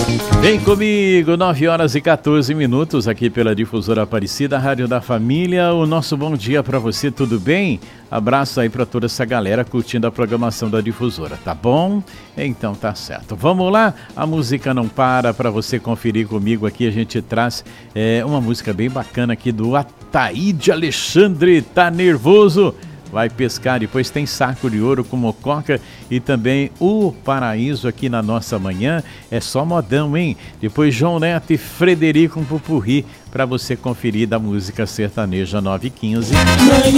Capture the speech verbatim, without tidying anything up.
Vem comigo, nove horas e quatorze minutos, aqui pela Difusora Aparecida, Rádio da Família. O nosso bom dia para você, tudo bem? Abraço aí para toda essa galera curtindo a programação da Difusora, tá bom? Então tá certo. Vamos lá? A música não para, para você conferir comigo aqui. A gente traz é, uma música bem bacana aqui do Ataíde Alexandre. Tá nervoso? Vai pescar, depois tem Saco de Ouro com Mococa e também O Paraíso aqui na nossa manhã. É só modão, hein? Depois João Neto e Frederico um Pupurri para você conferir da música sertaneja nove e quinze.